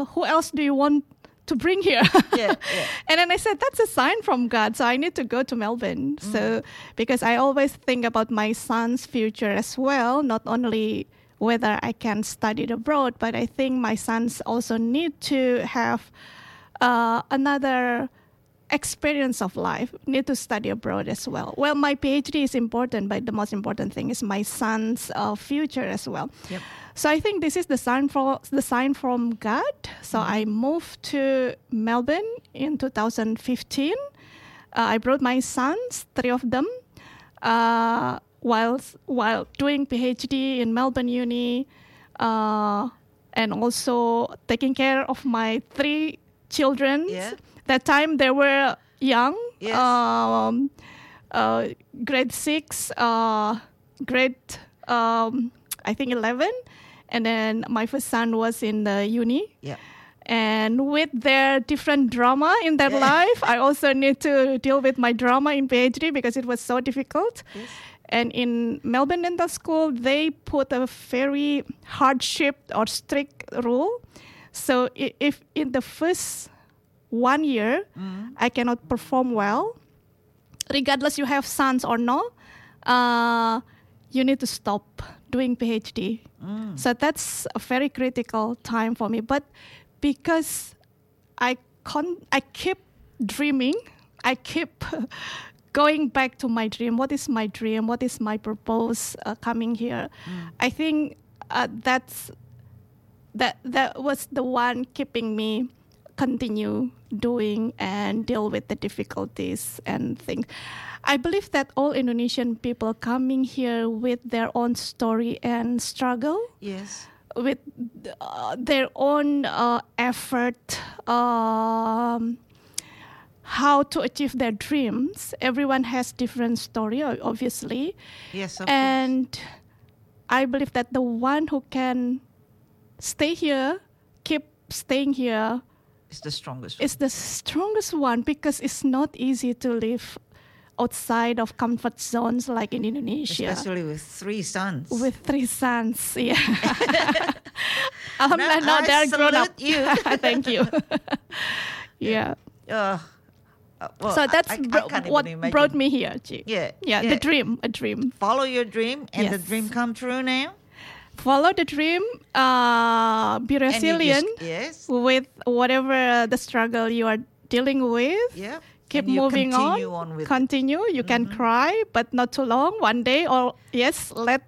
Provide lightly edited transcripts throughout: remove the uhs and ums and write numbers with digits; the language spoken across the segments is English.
who else do you want to bring here? Yeah, yeah. And then I said, that's a sign from God. So I need to go to Melbourne. So because I always think about my son's future as well, not only whether I can study abroad, but I think my sons also need to have another experience of life, need to study abroad as well. Well, my PhD is important, but the most important thing is my son's future as well. Yep. So I think this is the sign from God. So I moved to Melbourne in 2015. I brought my sons, 3 of them, while doing PhD in Melbourne Uni, and also taking care of my 3 children. Yeah. That time they were young, Yes. grade 6, grade I think 11, and then my first son was in the uni. Yeah. And with their different drama in their life, I also need to deal with my drama in PhD because it was so difficult. Yes. And in Melbourne Dental School, they put a very hardship or strict rule. So if in the first 1 year, I cannot perform well, regardless you have sons or no, you need to stop doing PhD. So that's a very critical time for me. But because I keep dreaming, I keep going back to my dream. What is my dream? What is my purpose coming here? I think that was the one keeping me continue doing and deal with the difficulties and things. I believe that all Indonesian people coming here with their own story and struggle, Yes. with their own effort, how to achieve their dreams. Everyone has different story, obviously. Yes, of And I believe that the one who can stay here, keep staying here, It's the strongest. is the strongest one, because it's not easy to live outside of comfort zones like in Indonesia. Especially with 3 sons. With 3 sons, yeah. No, now they're I grown up. salute you. Thank you. Yeah. Well, So that's I can't what even imagine. brought me here, Chi. Yeah, Yeah, yeah. the dream, a dream. Follow your dream, and the Yes. dream come true now. Follow the dream, be And you resilient yes, with whatever the struggle you are dealing with. yeah. Keep And you moving continue on with. Continue. You can cry, but not too long. One day, or yes, let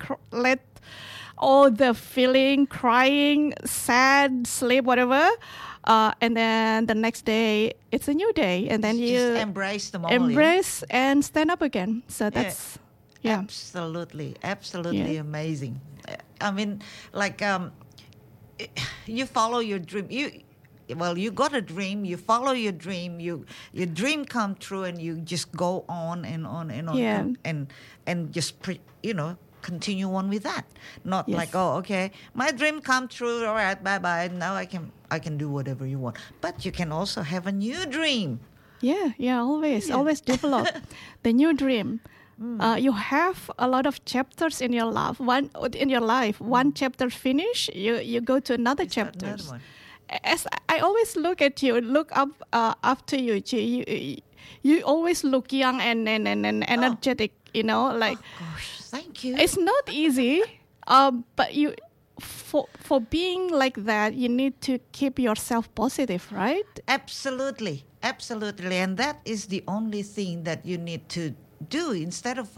all the feeling, crying, sad, sleep, whatever, and then the next day it's a new day, and then Just you embrace the moment. embrace and stand up again. So that's yeah. Absolutely Yeah. amazing. I mean, like you follow your dream. You got a dream. You follow your dream. Your dream come true, and you just go on and on and on. Yeah. And just continue on with that. Not Yes. like, oh, okay, my dream come true. All right, bye bye. Now I can do whatever you want. But you can also have a new dream. Yeah, always develop the new dream. You have a lot of chapters in your life. One chapter finish, you go to another chapter. Another one. As I always look up after you, Chi, you always look young and energetic. Like Gosh, thank you. it's not easy. But you, for being like that, you need to keep yourself positive, right? Absolutely. And that is the only thing that you need to do instead of,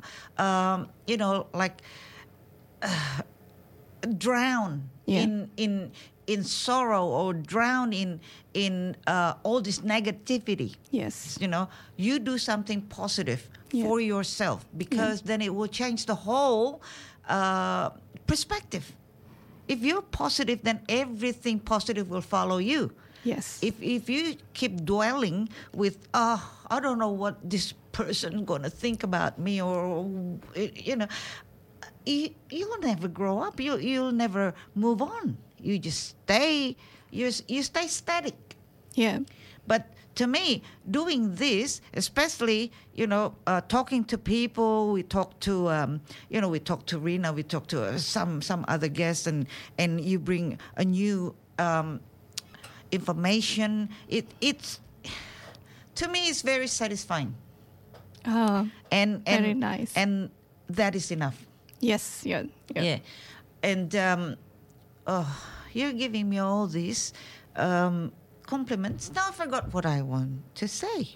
drown Yeah. in sorrow or drown in all this negativity. Yes. You do something positive Yeah. for yourself, because then it will change the whole perspective. If you're positive, then everything positive will follow you. Yes. If you keep dwelling with, I don't know what this person gonna think about me, or you'll never grow up. You'll never move on. You just stay. You stay static. Yeah. But to me, doing this, especially talking to people, we talk to Rina, we talk to some other guests, and you bring a new information. It's to me, it's very satisfying. And very nice. And that is enough. Yes, yeah. And you're giving me all these compliments. Now I forgot what I want to say.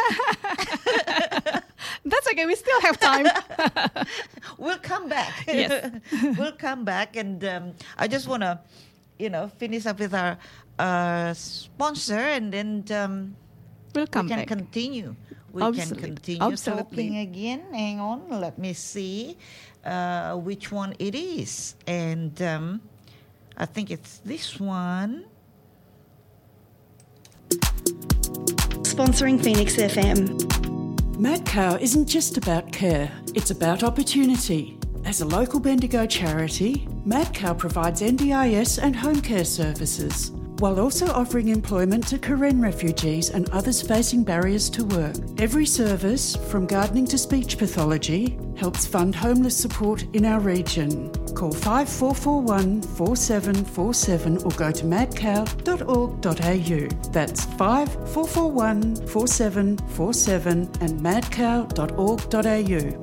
That's okay. We still have time. We'll come back. Yes. We'll come back. And I just want to, finish up with our sponsor, and then we can continue. We Absolutely. can continue Absolutely. talking again. Hang on. Let me see which one it is. And I think it's this one. Sponsoring Phoenix FM. MadCow isn't just about care, it's about opportunity. As a local Bendigo charity, MadCow provides NDIS and home care services, while also offering employment to Karen refugees and others facing barriers to work. Every service, from gardening to speech pathology, helps fund homeless support in our region. Call 5441 4747 or go to madcow.org.au. That's 5441 4747 and madcow.org.au.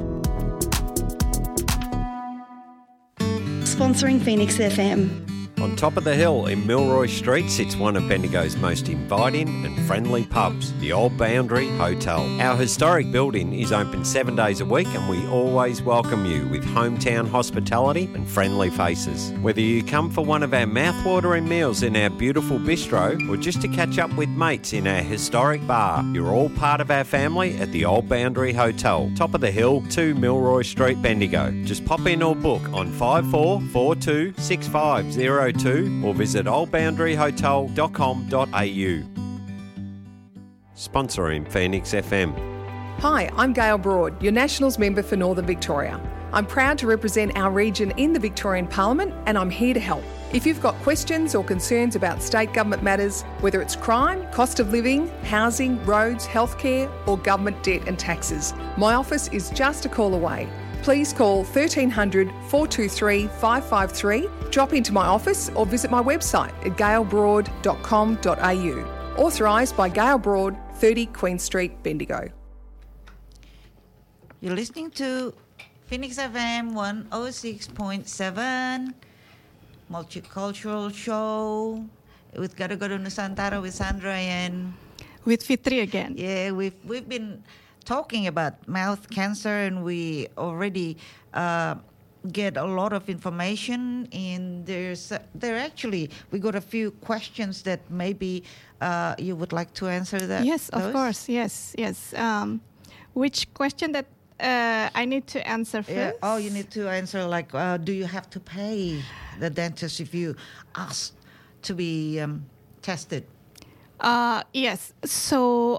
Sponsoring Phoenix FM. On top of the hill in Milroy Street sits one of Bendigo's most inviting and friendly pubs, the Old Boundary Hotel. Our historic building is open 7 days a week, and we always welcome you with hometown hospitality and friendly faces. Whether you come for one of our mouth-watering meals in our beautiful bistro or just to catch up with mates in our historic bar, you're all part of our family at the Old Boundary Hotel, top of the hill, 2 Milroy Street, Bendigo. Just pop in or book on 5442 6502 or visit oldboundaryhotel.com.au. Sponsoring Phoenix FM. Hi, I'm Gail Broad, your Nationals member for Northern Victoria. I'm proud to represent our region in the Victorian Parliament, and I'm here to help. If you've got questions or concerns about state government matters, whether it's crime, cost of living, housing, roads, healthcare, or government debt and taxes, my office is just a call away. Please call 1300 423 553, drop into my office or visit my website at gailbroad.com.au. Authorised by Gail Broad, 30 Queen Street, Bendigo. You're listening to Phoenix FM 106.7, multicultural show with Gado Gado Nusantara with Sandra and with Fitri again. Yeah, we've been talking about mouth cancer, and we already get a lot of information. And we got a few questions that maybe you would like to answer. Yes, of course. Yes. Which question that I need to answer first? Yeah. Oh, you need to answer like, do you have to pay the dentist if you ask to be tested? Yes. So.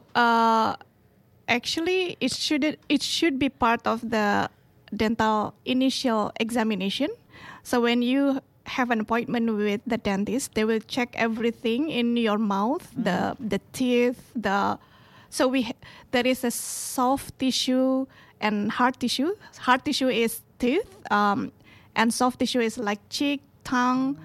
Actually, it should be part of the dental initial examination. So when you have an appointment with the dentist, they will check everything in your mouth, the teeth, there is a soft tissue and hard tissue. Hard tissue is teeth, and soft tissue is like cheek, tongue,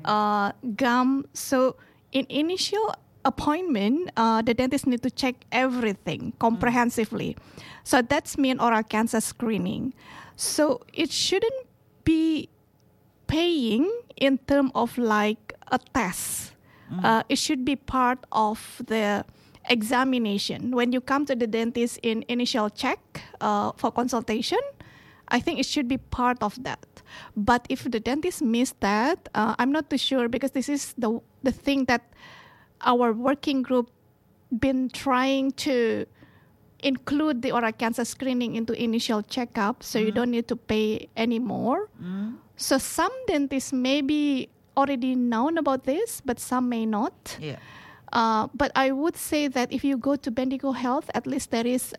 gum. So in initial appointment, the dentist need to check everything comprehensively. So that's mean oral cancer screening. So it shouldn't be paying in terms of like a test. It should be part of the examination. When you come to the dentist in initial check for consultation, I think it should be part of that. But if the dentist missed that, I'm not too sure, because this is the thing that our working group been trying to include the oral cancer screening into initial checkup, so you don't need to pay anymore. So some dentists may be already known about this, but some may not. Yeah. But I would say that if you go to Bendigo Health, at least there is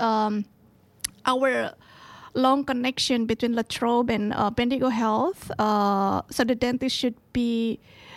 our long connection between La Trobe and Bendigo Health. So the dentist should be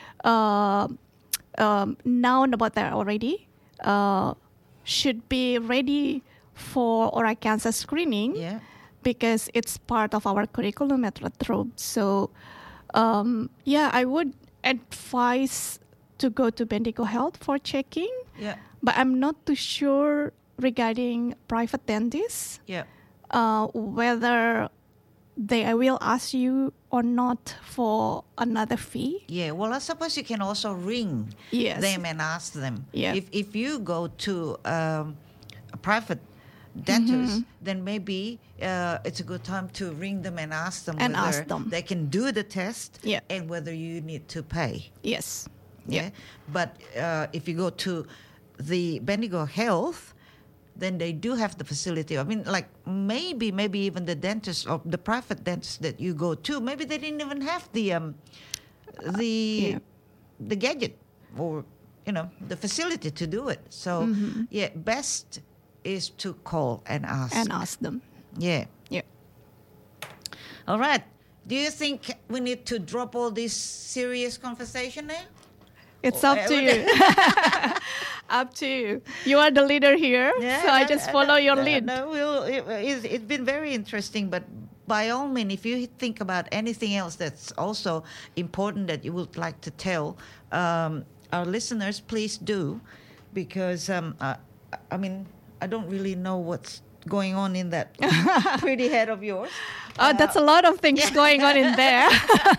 known about that already, should be ready for oral cancer screening, because it's part of our curriculum at La Trobe. So, I would advise to go to Bendigo Health for checking. Yeah. But I'm not too sure regarding private dentists, Yeah. Whether they will ask you or not for another fee. Yeah, well, I suppose you can also ring Yes. them and ask them. Yeah. If you go to a private dentist, Mm-hmm. then maybe it's a good time to ring them and ask them And whether ask them. they can do the test Yeah. and whether you need to pay. Yes. Yeah. But if you go to the Bendigo Health, then they do have the facility. I mean, like maybe even the dentist or the private dentist that you go to, maybe they didn't even have the gadget or the facility to do it. So yeah, best is to call and ask. And ask them. Yeah. Yeah. All right. Do you think we need to drop all this serious conversation now? It's up to you. Up to you. You are the leader here, so I just follow your lead. No, it's been very interesting, but by all means, if you think about anything else that's also important that you would like to tell our listeners, please do, because I mean, I don't really know what's going on in that pretty head of yours. That's a lot of things going on in there.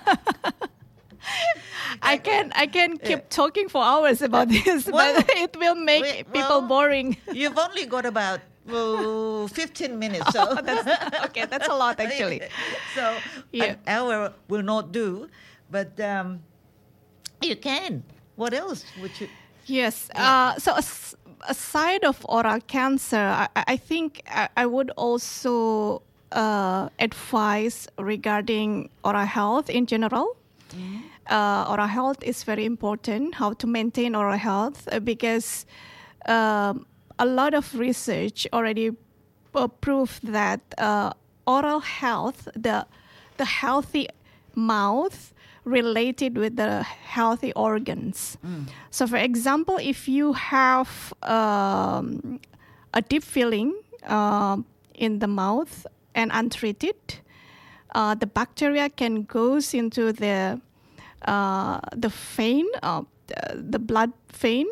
I can keep talking for hours about this, but it will make people boring. You've only got about 15 minutes, so That's a lot actually. So Yeah. an hour will not do, but you can. What else would you? Yes. So aside of oral cancer, I think I would also advise regarding oral health in general. Oral health is very important, how to maintain oral health, because a lot of research already proved that oral health, the healthy mouth related with the healthy organs. So for example, if you have a deep filling in the mouth and untreated, the bacteria can go into the vein, the blood vein,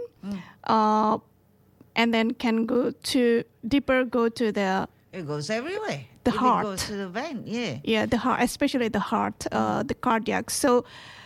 and then can go to the It goes everywhere. The It heart. goes to the vein. Yeah. Yeah, the heart, especially the heart, the cardiac. So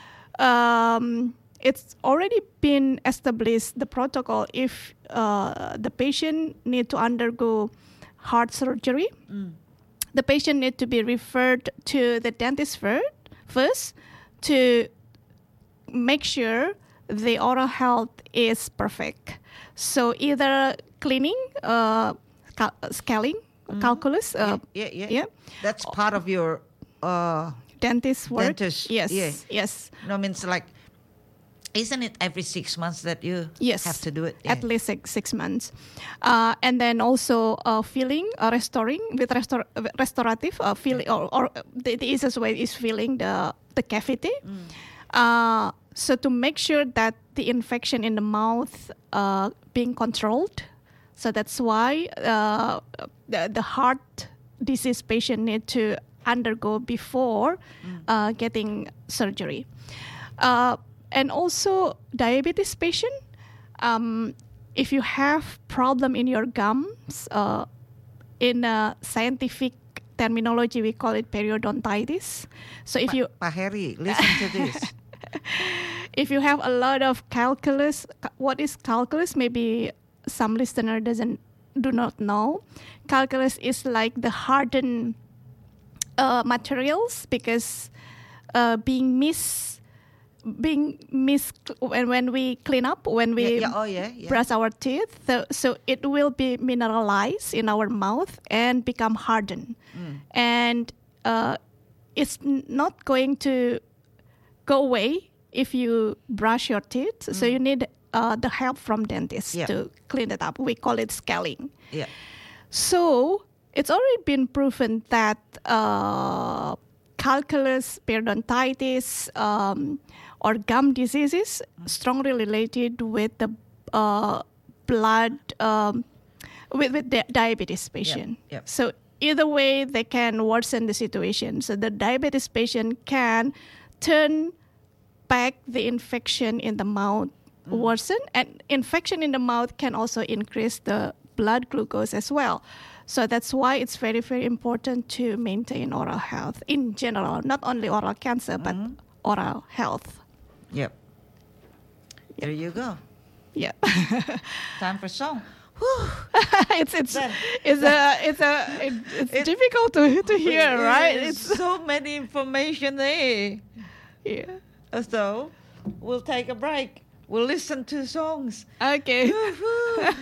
it's already been established, the protocol, if the patient need to undergo heart surgery, the patient need to be referred to the dentist first to make sure the oral health is perfect. So either cleaning, scaling, calculus, Yeah. That's part of your dentist work. Dentist, Yes, yeah. yes. No, means like, isn't it every 6 months that you Yes, have to do it? at least 6 months, and then also filling, restoring with restorative filling, or the easiest way is filling the cavity. So to make sure that the infection in the mouth being controlled, so that's why the heart disease patient need to undergo before getting surgery. And also diabetes patient, if you have problem in your gums, in a scientific terminology we call it periodontitis. So if you Pak Heri, listen to this. if you have a lot of calculus, what is calculus? Maybe some listener do not know. Calculus is like the hardened materials, because being when we clean up, when we brush our teeth, so it will be mineralized in our mouth and become hardened, and it's not going to go away if you brush your teeth. So you need the help from dentists to clean it up. We call it scaling. Yeah. So it's already been proven that calculus, periodontitis, or gum diseases strongly related with the blood, with the diabetes patient. Yep. So either way, they can worsen the situation. So the diabetes patient can turn back the infection in the mouth worsen, and infection in the mouth can also increase the blood glucose as well. So that's why it's very, very important to maintain oral health in general, not only oral cancer, but oral health. Yep. There you go. Yeah. Time for song. it's difficult to hear, right? It's so many information there. Yeah. So we'll take a break. We'll listen to songs. Okay.